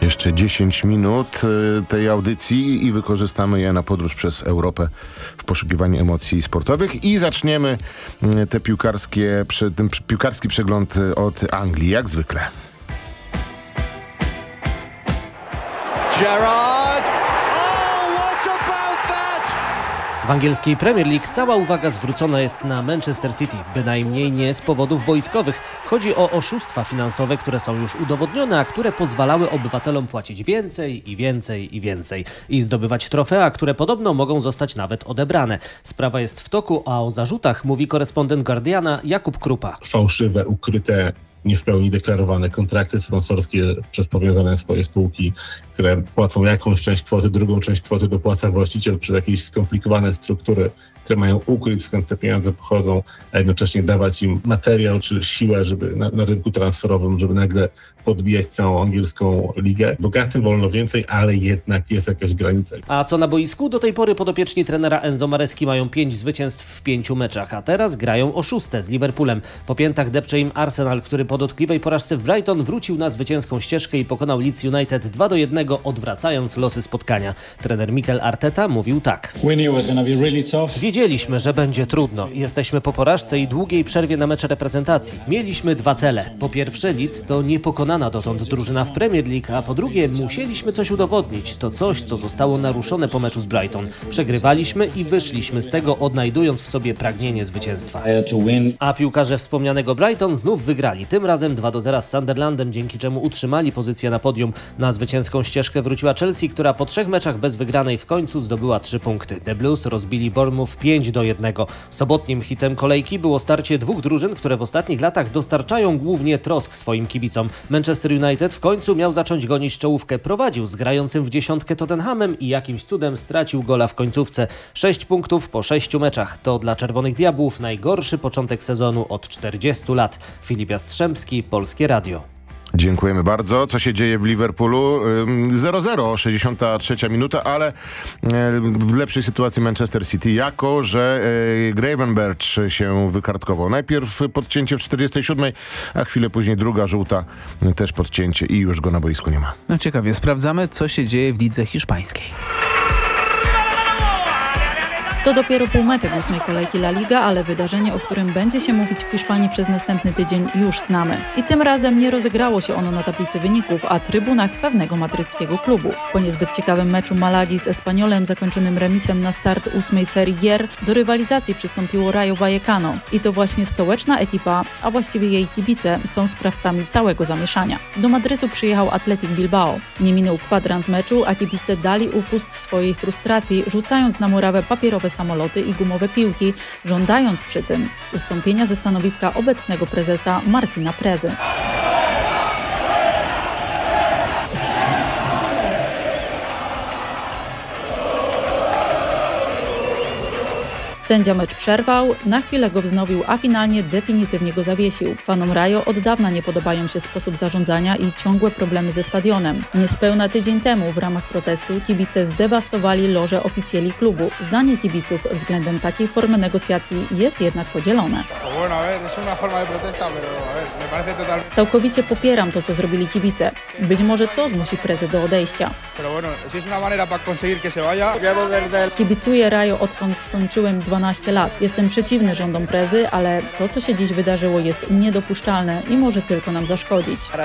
Jeszcze 10 minut tej audycji i wykorzystamy je na podróż przez Europę w poszukiwaniu emocji sportowych i zaczniemy ten piłkarski przegląd od Anglii, jak zwykle. Gerrard! Oh, what about that? W angielskiej Premier League cała uwaga zwrócona jest na Manchester City, bynajmniej nie z powodów boiskowych. Chodzi o oszustwa finansowe, które są już udowodnione, a które pozwalały obywatelom płacić więcej i więcej i więcej i zdobywać trofea, które podobno mogą zostać nawet odebrane. Sprawa jest w toku, a o zarzutach mówi korespondent Guardiana Jakub Krupa. Fałszywe, ukryte, nie w pełni deklarowane kontrakty sponsorskie przez powiązane swoje spółki, które płacą jakąś część kwoty, drugą część kwoty dopłaca właściciel przez jakieś skomplikowane struktury, które mają ukryć, skąd te pieniądze pochodzą, a jednocześnie dawać im materiał czy siłę, żeby na rynku transferowym, żeby nagle podbijać całą angielską ligę. Bogatym wolno więcej, ale jednak jest jakaś granica. A co na boisku? Do tej pory podopieczni trenera Enzo Mareschi mają 5 zwycięstw w 5 meczach, a teraz grają o 6 z Liverpoolem. Po piętach depcze im Arsenal, który po dotkliwej porażce w Brighton wrócił na zwycięską ścieżkę i pokonał Leeds United 2-1, odwracając losy spotkania. Trener Mikel Arteta mówił tak. Wiedzieliśmy, że będzie trudno. Jesteśmy po porażce i długiej przerwie na mecze reprezentacji. Mieliśmy 2 cele. Po pierwsze, Leeds to niepokonana dotąd drużyna w Premier League, a po drugie, musieliśmy coś udowodnić. To coś, co zostało naruszone po meczu z Brighton. Przegrywaliśmy i wyszliśmy z tego, odnajdując w sobie pragnienie zwycięstwa. A piłkarze wspomnianego Brighton znów wygrali. Tym razem 2-0 z Sunderlandem, dzięki czemu utrzymali pozycję na podium. Na zwycięską ścieżkę wróciła Chelsea, która po 3 meczach bez wygranej w końcu zdobyła 3 punkty. The Blues rozbili Bournemouth 5-1. Sobotnim hitem kolejki było starcie 2 drużyn, które w ostatnich latach dostarczają głównie trosk swoim kibicom. Manchester United w końcu miał zacząć gonić czołówkę. Prowadził z grającym w dziesiątkę Tottenhamem i jakimś cudem stracił gola w końcówce. 6 punktów po 6 meczach. To dla Czerwonych Diabłów najgorszy początek sezonu od 40 lat. Filip Jastrzębski, Polskie Radio. Dziękujemy bardzo. Co się dzieje w Liverpoolu? 0-0, 63 minuta, ale w lepszej sytuacji Manchester City, jako że Gravenberch się wykartkował. Najpierw podcięcie w 47, a chwilę później druga żółta, też podcięcie i już go na boisku nie ma. No ciekawie, sprawdzamy, co się dzieje w lidze hiszpańskiej. To dopiero półmetek 8. kolejki La Liga, ale wydarzenie, o którym będzie się mówić w Hiszpanii przez następny tydzień, już znamy. I tym razem nie rozegrało się ono na tablicy wyników, a trybunach pewnego madryckiego klubu. Po niezbyt ciekawym meczu Malagi z Espanyolem zakończonym remisem na start 8. serii gier, do rywalizacji przystąpiło Rayo Vallecano. I to właśnie stołeczna ekipa, a właściwie jej kibice, są sprawcami całego zamieszania. Do Madrytu przyjechał Athletic Bilbao. Nie minął kwadrans meczu, a kibice dali upust swojej frustracji, rzucając na murawę papierowe samoloty i gumowe piłki, żądając przy tym ustąpienia ze stanowiska obecnego prezesa Martina Prezy. Sędzia mecz przerwał, na chwilę go wznowił, a finalnie definitywnie go zawiesił. Fanom Rayo od dawna nie podobają się sposób zarządzania i ciągłe problemy ze stadionem. Niespełna tydzień temu w ramach protestu kibice zdewastowali loże oficjeli klubu. Zdanie kibiców względem takiej formy negocjacji jest jednak podzielone. Całkowicie popieram to, co zrobili kibice. Być może to zmusi Prezę do odejścia. Kibicuję Rayo, odkąd skończyłem 12 lat. Jestem przeciwny rządom Prezy, ale to, co się dziś wydarzyło, jest niedopuszczalne i może tylko nam zaszkodzić.